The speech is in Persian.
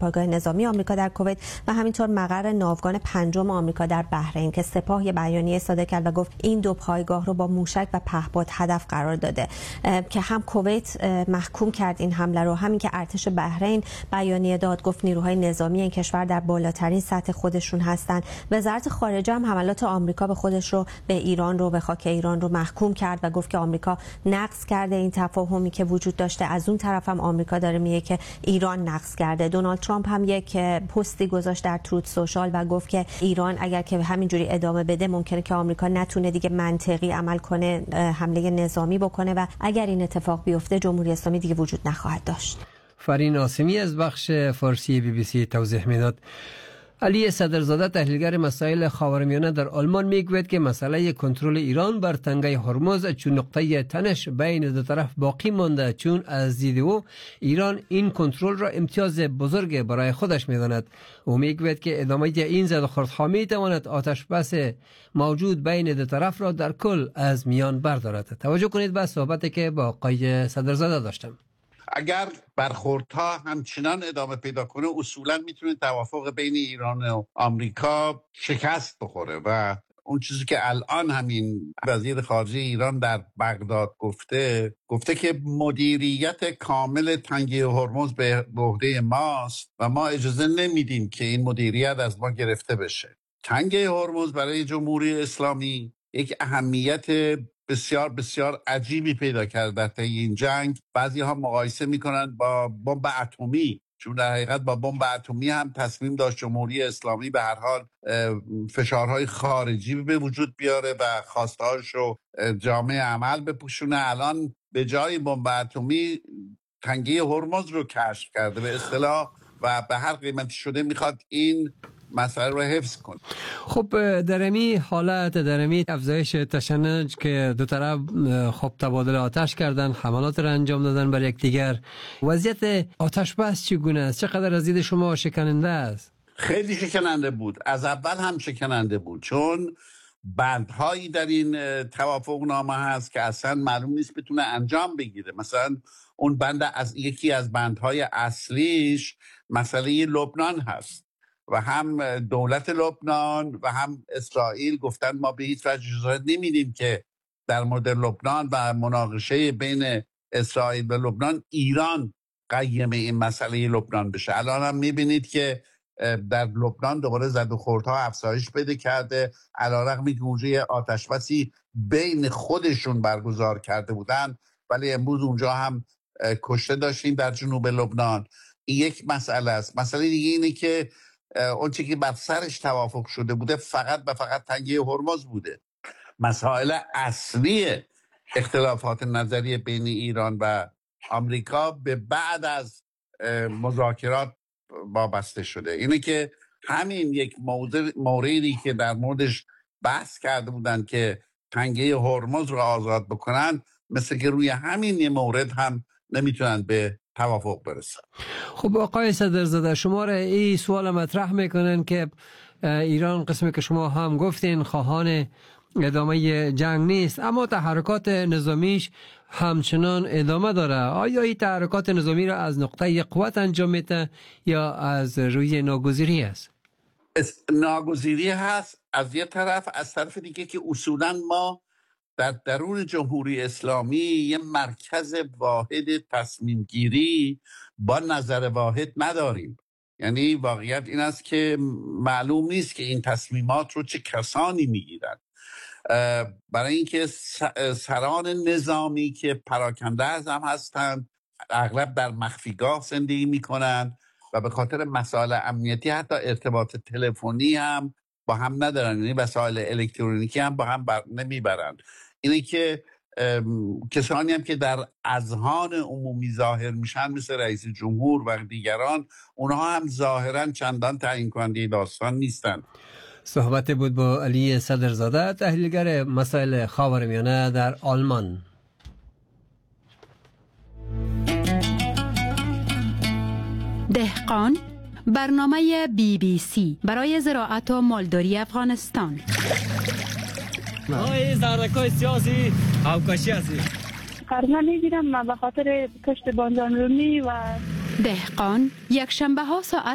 پایگاه نظامی آمریکا در کویت و همینطور مقر ناوگان پنجم آمریکا در بحرین که سپاه یه بیانیه صادر کرد و گفت این دو پایگاه رو با موشک و پهپاد هدف قرار داده که هم کویت محکوم کرد این حمله رو، همین که ارتش بحرین بیانیه داد گفت نیروهای نظامی این کشور در بالاترین سطح خودشون هستن. وزارت خارجه هم حملات آمریکا به خودش رو به ایران رو به خاک ایران رو محکوم کرد و گفت که آمریکا نقض کرده این تفاهمی که وجود داشته. از اون طرف هم آمریکا داره میگه که ایران نقض کرده. دونالد ترامپ هم یک پستی گذاشت در تروت سوشال و گفت که ایران اگر که همینجوری ادامه بده ممکنه که آمریکا نتونه دیگه منطقی عمل کنه، حمله نظامی بکنه و اگر این اتفاق بیفته جمهوری اسلامی دیگه وجود نخواهد داشت. فرین آسمی از بخش فارسی BBC توضیح میداد. علی صدرزاده تحلیلگر مسائل خاورمیانه در آلمان میگوید که مسئله کنترل ایران بر تنگه هرمز چون نقطه تنش بین دو طرف باقی مانده، چون از دید او ایران این کنترل را امتیاز بزرگ برای خودش میداند. او میگوید که ادامه این زد و خوردها میتواند آتش بس موجود بین دو طرف را در کل از میان بردارد. توجه کنید به صحبتی که با آقای صدرزاده داشتم. اگر برخوردها همچنان ادامه پیدا کنه اصولا میتونه توافق بین ایران و آمریکا شکست بخوره و اون چیزی که الان همین وزیر خارجه ایران در بغداد گفته که مدیریت کامل تنگه هرمز به عهده ماست و ما اجازه نمیدیم که این مدیریت از ما گرفته بشه. تنگه هرمز برای جمهوری اسلامی یک اهمیت بسیار بسیار عجیبی پیدا کرده در طی این جنگ. بعضی ها مقایسه میکنن با بمب اتمی، چون در حقیقت با بمب اتمی هم تصمیم داشت جمهوری اسلامی به هر حال فشارهای خارجی به وجود بیاره و خواستهاش رو جامعه عمل بپوشونه. الان به جای بمب اتمی تنگه هرمز رو کشف کرده به اصطلاح و به هر قیمتی شده میخواد این مسئله رو حفظ کن. خب در امی حالت، در امی افزایش تشنج که دو طرف خب تبادل آتش کردن، حملات را انجام دادن بر یکدیگر، وضعیت آتش بس چگونه است؟ چقدر از دید شما شکننده است؟ خیلی شکننده بود، از اول هم شکننده بود، چون بندهایی در این توافق نامه هست که اصلا معلوم نیست بتونه انجام بگیره. مثلا اون بند از یکی از بندهای اصلیش مسئله لبنان هست و هم دولت لبنان و هم اسرائیل گفتن ما به هیچ وجه اجازه نمیدیم که در مورد لبنان و مناقشه بین اسرائیل و لبنان ایران قیم این مسئله لبنان بشه. الان هم میبینید که در لبنان دوباره زد و خوردها افزایش پیدا کرده، علیرغم که اونجا آتش بسی بین خودشون برگزار کرده بودن ولی امروز اونجا هم کشته داشتیم در جنوب لبنان. این یک مسئله است. مسئله دیگه اینه که اون چیزی که بر سرش توافق شده بوده فقط و فقط تنگه هرمز بوده. مسائل اصلی اختلافات نظری بین ایران و آمریکا به بعد از مذاکرات وابسته شده. اینه که همین یک موردی که در موردش بحث کرده بودن که تنگه هرمز رو آزاد بکنن، مثل که روی همین یه مورد هم نمیتونن به توافق برسن. خب آقای صدرزاده، شما را این سوال مطرح میکنن که ایران قسمی که شما هم گفتین خواهان ادامه جنگ نیست، اما تحرکات نظامیش همچنان ادامه داره. آیا این تحرکات نظامی را از نقطه قوت انجام میده یا از روی ناگزیری است؟ ناگزیری هست از یه طرف، از طرف دیگه که اصولا ما در درون جمهوری اسلامی یه مرکز واحد تصمیم گیری با نظر واحد نداریم. یعنی واقعیت این است که معلوم نیست که این تصمیمات رو چه کسانی میگیرن. برای اینکه سران نظامی که پراکنده از هم هستند اغلب در مخفیگاه زندگی میکنن و به خاطر مسائل امنیتی حتی ارتباط تلفنی هم با هم ندارن، یعنی وسایل الکترونیکی هم با هم نمیبرن. اینه که کسانی هم که در اذهان عمومی ظاهر میشن مثل رئیس جمهور و دیگران، اونها هم ظاهرا چندان تعیین کننده داستان نیستن. صحبت بود با علی صدرزاده، تحلیلگر مسائل خاورمیانه در آلمان. دهقان، برنامه BBC برای زراعت و مالداری افغانستان. آقای زردکای سیاسی اوکاشی هستی قرض نمیگیرم به خاطر کشت بانجان رومی و دهقان یک شنبه ها ساعت